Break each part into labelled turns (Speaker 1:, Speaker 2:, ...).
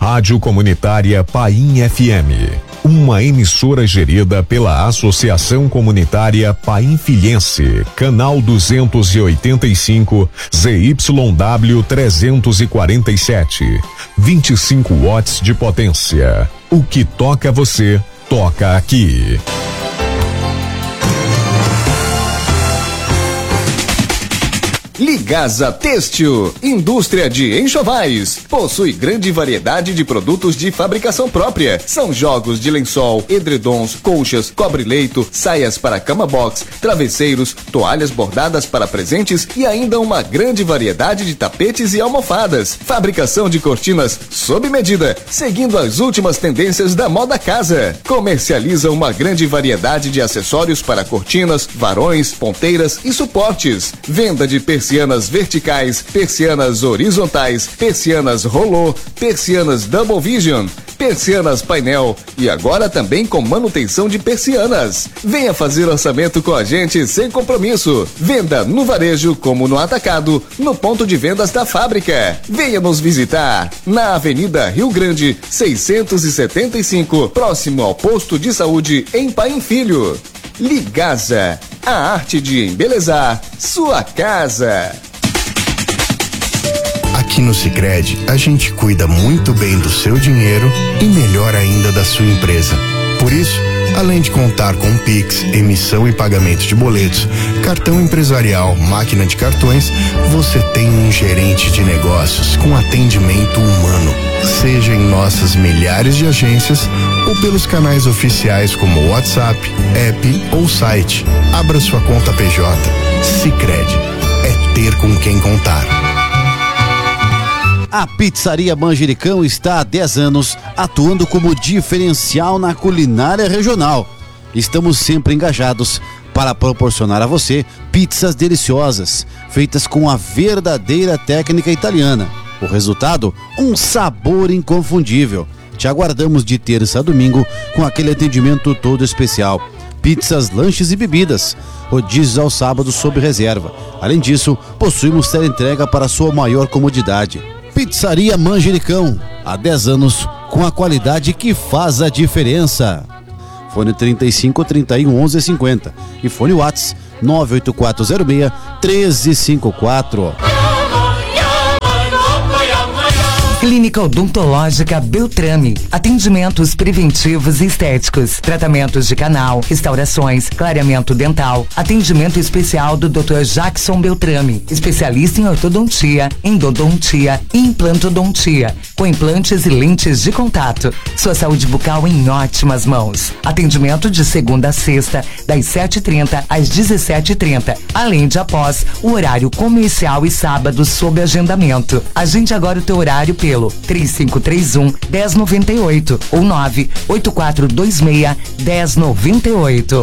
Speaker 1: Rádio Comunitária Paim FM, uma emissora gerida pela Associação Comunitária Painfilhense, canal 285, ZYW 347, 25 watts de potência. O que toca você, toca aqui.
Speaker 2: Ligasa Têxtil, indústria de enxovais, possui grande variedade de produtos de fabricação própria. São jogos de lençol, edredons, colchas, cobre-leito, saias para cama box, travesseiros, toalhas bordadas para presentes e ainda uma grande variedade de tapetes e almofadas. Fabricação de cortinas sob medida, seguindo as últimas tendências da moda casa. Comercializa uma grande variedade de acessórios para cortinas, varões, ponteiras e suportes. Venda de persianas verticais, persianas horizontais, persianas rolô, persianas double vision, persianas painel e agora também com manutenção de persianas. Venha fazer orçamento com a gente sem compromisso. Venda no varejo como no atacado, no ponto de vendas da fábrica. Venha nos visitar na Avenida Rio Grande, 675, próximo ao posto de saúde em Paim Filho. Ligasa, a arte de embelezar sua casa.
Speaker 3: Aqui no Sicredi, a gente cuida muito bem do seu dinheiro e melhor ainda da sua empresa. Por isso, além de contar com Pix, emissão e pagamento de boletos, cartão empresarial, máquina de cartões, você tem um gerente de negócios com atendimento humano, seja em nossas milhares de agências ou pelos canais oficiais como WhatsApp, app ou site. Abra sua conta PJ. Sicredi, é ter com quem contar.
Speaker 4: A Pizzaria Manjericão está há 10 anos atuando como diferencial na culinária regional. Estamos sempre engajados para proporcionar a você pizzas deliciosas, feitas com a verdadeira técnica italiana. O resultado, um sabor inconfundível. Te aguardamos de terça a domingo com aquele atendimento todo especial. Pizzas, lanches e bebidas. Rodízios aos sábados sob reserva. Além disso, possuímos teleentrega para sua maior comodidade. Pizzaria Manjericão, há 10 anos, com a qualidade que faz a diferença. Fone 35 31 11 50 e fone WhatsApp 98406 1354.
Speaker 5: Clínica Odontológica Beltrame. Atendimentos preventivos e estéticos. Tratamentos de canal, restaurações, clareamento dental. Atendimento especial do Dr. Jackson Beltrame. Especialista em ortodontia, endodontia e implantodontia. Com implantes e lentes de contato. Sua saúde bucal em ótimas mãos. Atendimento de segunda a sexta, das 7h30 às 17h30. Além de após o horário comercial e sábado sob agendamento. Agende agora o teu horário pelo 3531-1098 ou 98426-1098.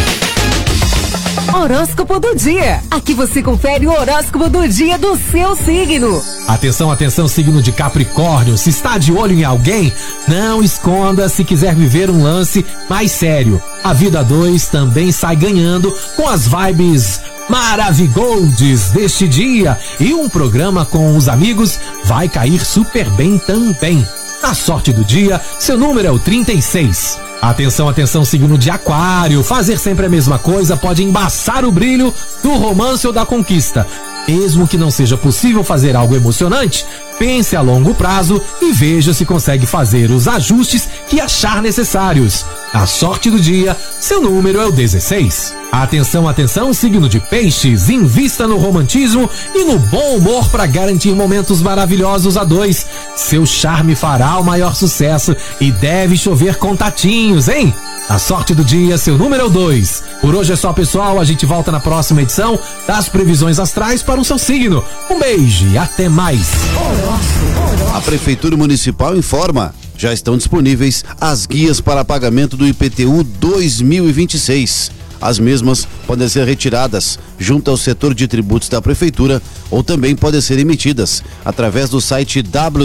Speaker 6: Horóscopo do dia. Aqui você confere o horóscopo do dia do seu signo.
Speaker 7: Atenção, atenção, signo de Capricórnio. Se está de olho em alguém, não esconda se quiser viver um lance mais sério. A vida 2 também sai ganhando com as vibes Maravigoldes deste dia e um programa com os amigos vai cair super bem também. A sorte do dia, seu número é o 36. Atenção, atenção, signo de Aquário. Fazer sempre a mesma coisa pode embaçar o brilho do romance ou da conquista. Mesmo que não seja possível fazer algo emocionante, pense a longo prazo e veja se consegue fazer os ajustes que achar necessários. A sorte do dia, seu número é o 16. Atenção, atenção, signo de Peixes. Invista no romantismo e no bom humor para garantir momentos maravilhosos a dois. Seu charme fará o maior sucesso e deve chover contatinhos, hein? A sorte do dia, seu número é o 2. Por hoje é só, pessoal. A gente volta na próxima edição das previsões astrais para o seu signo. Um beijo e até mais.
Speaker 4: A Prefeitura Municipal informa: já estão disponíveis as guias para pagamento do IPTU 2026. As mesmas podem ser retiradas junto ao setor de tributos da Prefeitura ou também podem ser emitidas através do site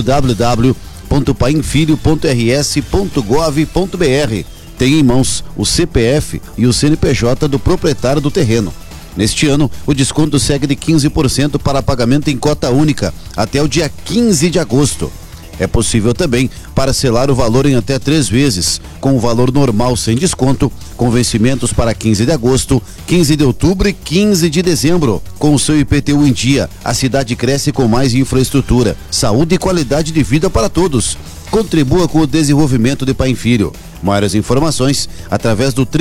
Speaker 4: www.painfilho.rs.gov.br. Tem em mãos o CPF e o CNPJ do proprietário do terreno. Neste ano, o desconto segue de 15% para pagamento em cota única até o dia 15 de agosto. É possível também parcelar o valor em até 3 vezes, com o valor normal sem desconto, com vencimentos para 15 de agosto, 15 de outubro e 15 de dezembro. Com o seu IPTU em dia, a cidade cresce com mais infraestrutura, saúde e qualidade de vida para todos. Contribua com o desenvolvimento de Pai e Filho. Maiores informações através do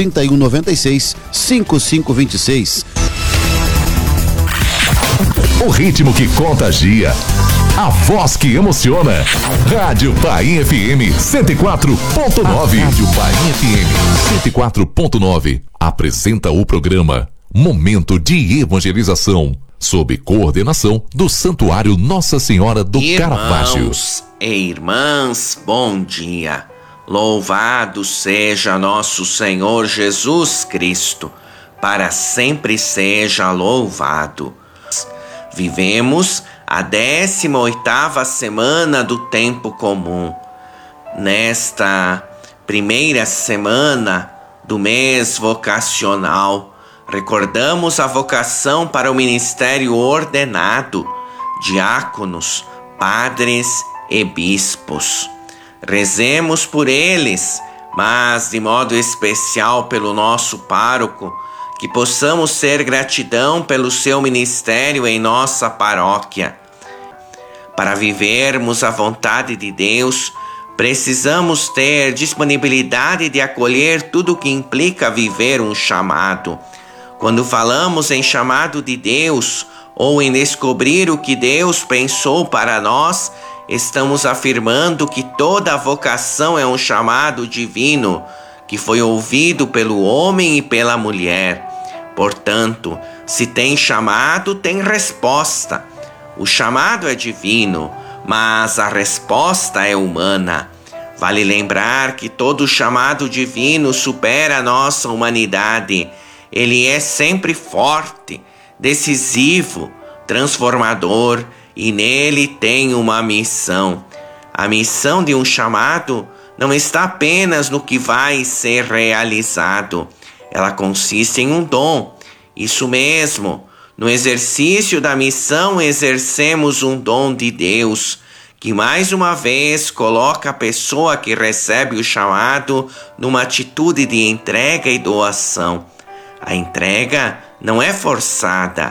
Speaker 4: 3196-5526.
Speaker 1: O ritmo que contagia. A voz que emociona. Rádio Paim FM 104.9. Rádio Paim FM 104.9 apresenta o programa Momento de Evangelização, sob coordenação do Santuário Nossa Senhora do Caravaggio.
Speaker 8: Irmãos e irmãs, bom dia. Louvado seja nosso Senhor Jesus Cristo, para sempre seja louvado. Vivemos a 18ª semana do tempo comum. Nesta primeira semana do mês vocacional, recordamos a vocação para o ministério ordenado, diáconos, padres e bispos. Rezemos por eles, mas de modo especial pelo nosso pároco, que possamos ter gratidão pelo seu ministério em nossa paróquia. Para vivermos a vontade de Deus, precisamos ter disponibilidade de acolher tudo o que implica viver um chamado. Quando falamos em chamado de Deus ou em descobrir o que Deus pensou para nós, estamos afirmando que toda vocação é um chamado divino, que foi ouvido pelo homem e pela mulher. Portanto, se tem chamado, tem resposta. O chamado é divino, mas a resposta é humana. Vale lembrar que todo chamado divino supera a nossa humanidade. Ele é sempre forte, decisivo, transformador e nele tem uma missão. A missão de um chamado não está apenas no que vai ser realizado. Ela consiste em um dom. Isso mesmo, no exercício da missão exercemos um dom de Deus, que mais uma vez coloca a pessoa que recebe o chamado numa atitude de entrega e doação. A entrega não é forçada,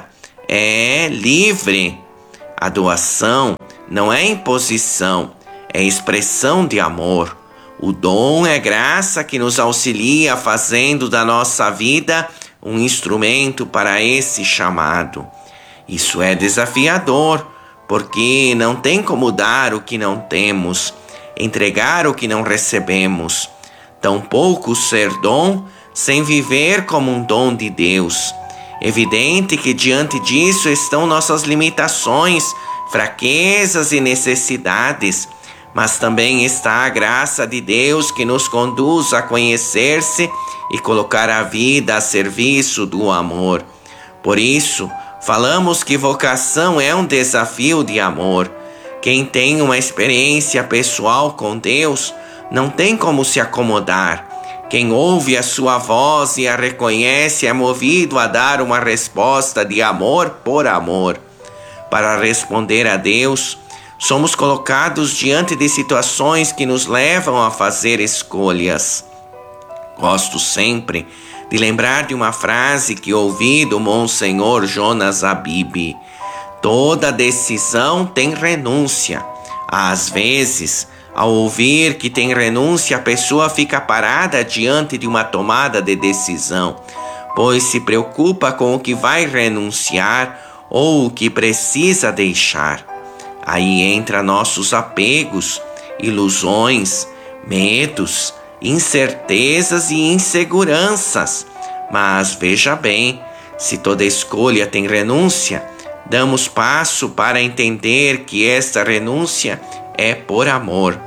Speaker 8: é livre. A doação não é imposição, é expressão de amor. O dom é graça que nos auxilia fazendo da nossa vida um instrumento para esse chamado. Isso é desafiador, porque não tem como dar o que não temos, entregar o que não recebemos. Tampouco ser dom sem viver como um dom de Deus. Evidente que diante disso estão nossas limitações, fraquezas e necessidades, mas também está a graça de Deus que nos conduz a conhecer-se e colocar a vida a serviço do amor. Por isso, falamos que vocação é um desafio de amor. Quem tem uma experiência pessoal com Deus não tem como se acomodar. Quem ouve a sua voz e a reconhece é movido a dar uma resposta de amor por amor. Para responder a Deus, somos colocados diante de situações que nos levam a fazer escolhas. Gosto sempre de lembrar de uma frase que ouvi do Monsenhor Jonas Abib. Toda decisão tem renúncia. Às vezes, ao ouvir que tem renúncia, a pessoa fica parada diante de uma tomada de decisão, pois se preocupa com o que vai renunciar ou o que precisa deixar. Aí entra nossos apegos, ilusões, medos, incertezas e inseguranças. Mas veja bem, se toda escolha tem renúncia, damos passo para entender que esta renúncia é por amor.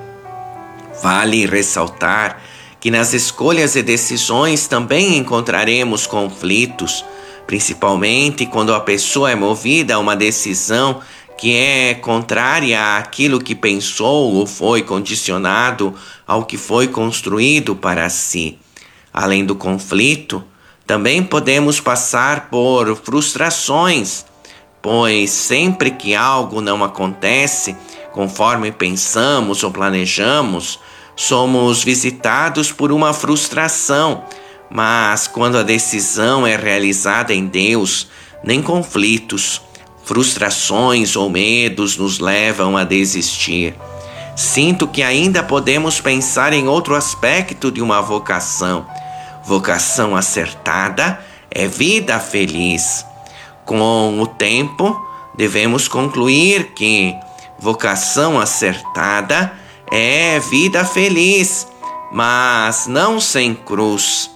Speaker 8: Vale ressaltar que nas escolhas e decisões também encontraremos conflitos, principalmente quando a pessoa é movida a uma decisão que é contrária àquilo que pensou ou foi condicionado ao que foi construído para si. Além do conflito, também podemos passar por frustrações, pois sempre que algo não acontece conforme pensamos ou planejamos, somos visitados por uma frustração. Mas quando a decisão é realizada em Deus, nem conflitos, frustrações ou medos nos levam a desistir. Sinto que ainda podemos pensar em outro aspecto de uma vocação. Vocação acertada é vida feliz. Com o tempo, devemos concluir que vocação acertada é vida feliz, mas não sem cruz.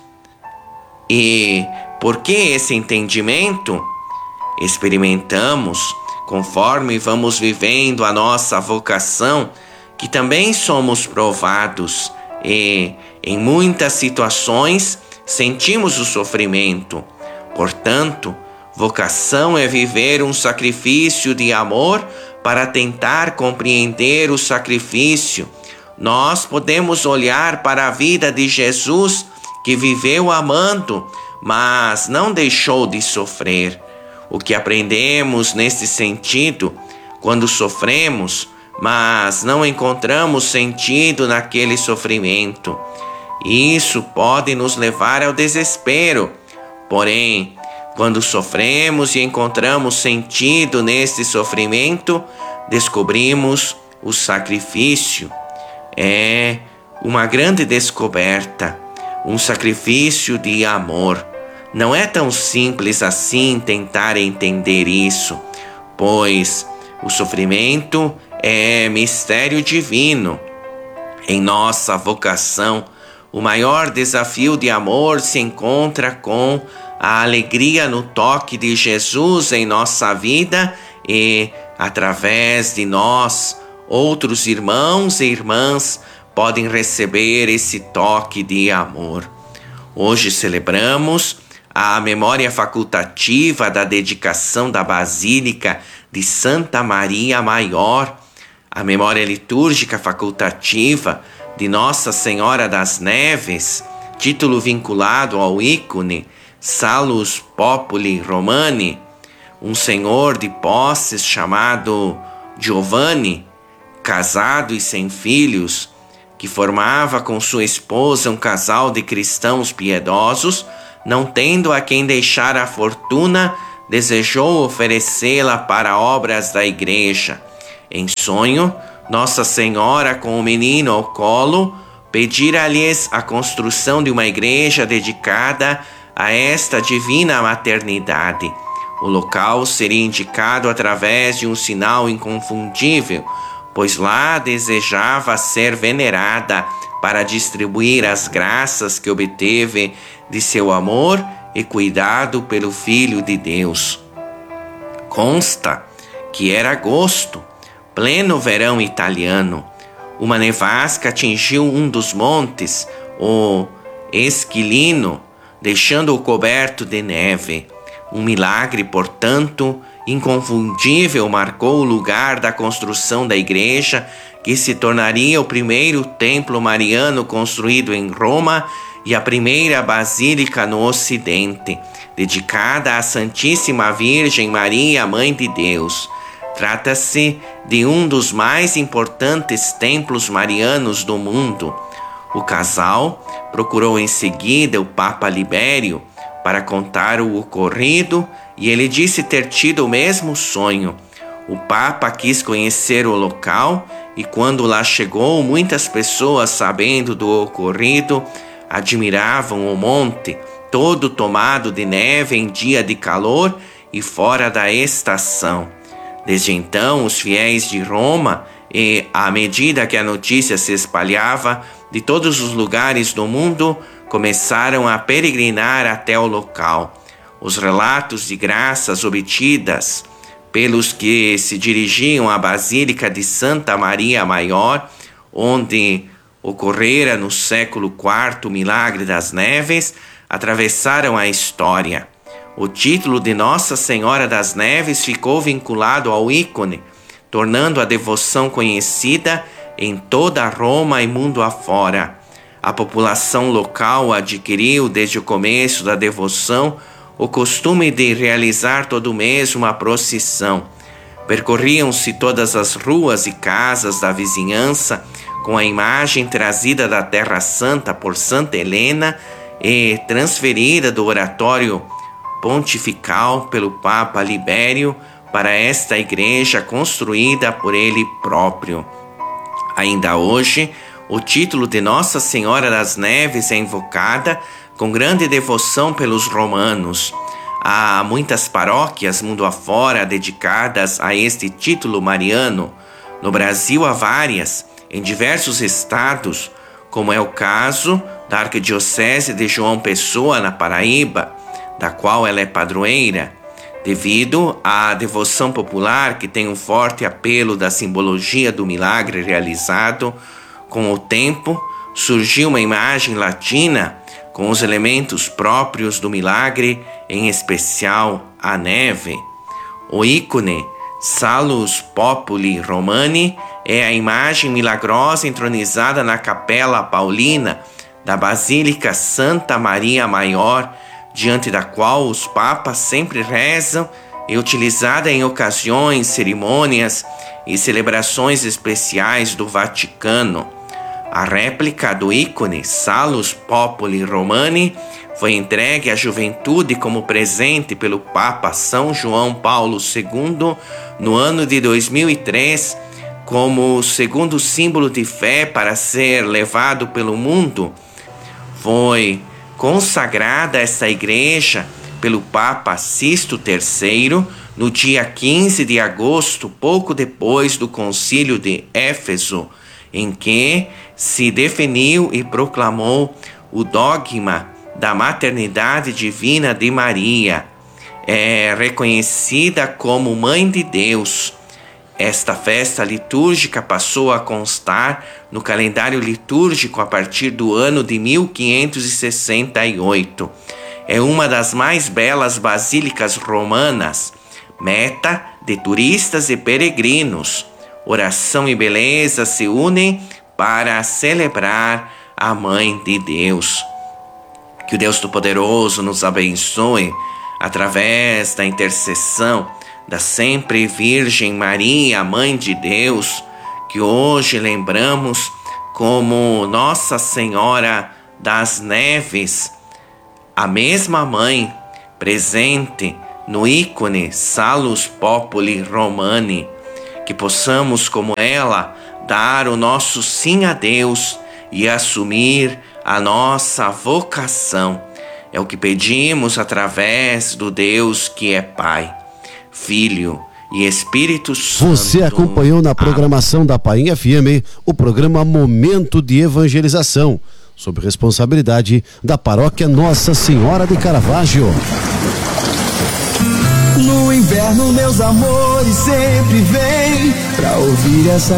Speaker 8: E por que esse entendimento? Experimentamos, conforme vamos vivendo a nossa vocação, que também somos provados e, em muitas situações, sentimos o sofrimento. Portanto, vocação é viver um sacrifício de amor para tentar compreender o sacrifício. Nós podemos olhar para a vida de Jesus, que viveu amando, mas não deixou de sofrer. O que aprendemos nesse sentido, quando sofremos, mas não encontramos sentido naquele sofrimento, isso pode nos levar ao desespero. Porém, quando sofremos e encontramos sentido nesse sofrimento, descobrimos o sacrifício. É uma grande descoberta, um sacrifício de amor. Não é tão simples assim tentar entender isso, pois o sofrimento é mistério divino. Em nossa vocação, o maior desafio de amor se encontra com a alegria no toque de Jesus em nossa vida e, através de nós, outros irmãos e irmãs podem receber esse toque de amor. Hoje celebramos a memória facultativa da dedicação da Basílica de Santa Maria Maior, a memória litúrgica facultativa de Nossa Senhora das Neves, título vinculado ao ícone Salus Populi Romani, um senhor de posses chamado Giovanni, casado e sem filhos, que formava com sua esposa um casal de cristãos piedosos, não tendo a quem deixar a fortuna, desejou oferecê-la para obras da igreja. Em sonho, Nossa Senhora, com o menino ao colo, pedira-lhes a construção de uma igreja dedicada a esta divina maternidade. O local seria indicado através de um sinal inconfundível, pois lá desejava ser venerada para distribuir as graças que obteve de seu amor e cuidado pelo Filho de Deus. Consta que era agosto, pleno verão italiano. Uma nevasca atingiu um dos montes, o Esquilino, deixando-o coberto de neve. Um milagre, portanto, inconfundível marcou o lugar da construção da igreja, que se tornaria o primeiro templo mariano construído em Roma e a primeira basílica no Ocidente, dedicada à Santíssima Virgem Maria, Mãe de Deus. Trata-se de um dos mais importantes templos marianos do mundo. O casal procurou em seguida o Papa Libério para contar o ocorrido e ele disse ter tido o mesmo sonho. O Papa quis conhecer o local e quando lá chegou, muitas pessoas, sabendo do ocorrido, admiravam o monte, todo tomado de neve em dia de calor e fora da estação. Desde então, os fiéis de Roma, e à medida que a notícia se espalhava de todos os lugares do mundo, começaram a peregrinar até o local. Os relatos de graças obtidas pelos que se dirigiam à Basílica de Santa Maria Maior, onde ocorrera no século IV o milagre das neves, atravessaram a história. O título de Nossa Senhora das Neves ficou vinculado ao ícone, tornando a devoção conhecida em toda Roma e mundo afora. A população local adquiriu, desde o começo da devoção, o costume de realizar todo mês uma procissão. Percorriam-se todas as ruas e casas da vizinhança com a imagem trazida da Terra Santa por Santa Helena e transferida do oratório pontifical pelo Papa Libério para esta igreja construída por ele próprio. Ainda hoje, o título de Nossa Senhora das Neves é invocada com grande devoção pelos romanos. Há muitas paróquias mundo afora dedicadas a este título mariano. No Brasil há várias, em diversos estados, como é o caso da Arquidiocese de João Pessoa, na Paraíba, da qual ela é padroeira. Devido à devoção popular que tem um forte apelo da simbologia do milagre realizado, com o tempo surgiu uma imagem latina com os elementos próprios do milagre, em especial a neve. O ícone Salus Populi Romani é a imagem milagrosa entronizada na Capela Paulina da Basílica Santa Maria Maior, diante da qual os papas sempre rezam e utilizada em ocasiões, cerimônias e celebrações especiais do Vaticano. A réplica do ícone Salus Populi Romani foi entregue à juventude como presente pelo Papa São João Paulo II no ano de 2003, como segundo símbolo de fé para ser levado pelo mundo. Foi consagrada esta igreja pelo Papa Sisto III no dia 15 de agosto, pouco depois do Concílio de Éfeso, em que se definiu e proclamou o dogma da maternidade divina de Maria. É reconhecida como Mãe de Deus. Esta festa litúrgica passou a constar no calendário litúrgico a partir do ano de 1568. É uma das mais belas basílicas romanas, meta de turistas e peregrinos. Oração e beleza se unem para celebrar a Mãe de Deus. Que o Deus Todo-Poderoso nos abençoe através da intercessão da sempre Virgem Maria, Mãe de Deus, que hoje lembramos como Nossa Senhora das Neves, a mesma Mãe presente no ícone Salus Populi Romani. Que possamos, como ela, dar o nosso sim a Deus e assumir a nossa vocação. É o que pedimos através do Deus que é Pai, Filho e Espírito Santo.
Speaker 4: Você acompanhou na programação da Painha FM o programa Momento de Evangelização, sob responsabilidade da Paróquia Nossa Senhora de Caravaggio.
Speaker 9: No inverno meus amores sempre vêm pra ouvir essa